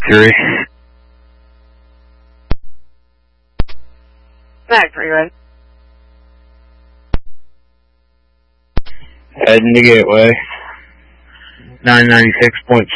3. Mac 3, ready. Heading to Gateway. 996.6.